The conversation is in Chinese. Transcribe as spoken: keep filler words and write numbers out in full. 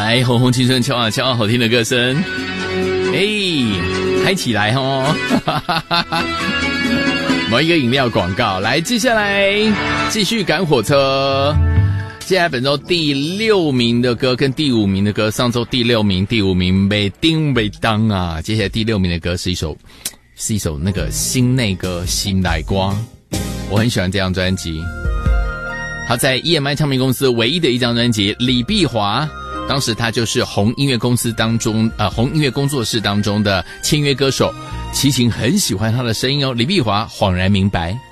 来，红红青春敲啊敲，好听的歌声，哎，嗨起来哦！某一个饮料广告，来，接下来继续赶火车。接下来本周第六名的歌跟第五名的歌，上周第六名、第五名没叮没当啊。接下来第六名的歌是一首，是一首那个新内歌《新来光》，我很喜欢这张专辑。他在 E M I 唱片公司唯一的一张专辑，李碧华，当时他就是红音乐公司当中，呃，红音乐工作室当中的签约歌手。齐秦很喜欢他的声音哦，李碧华恍然明白。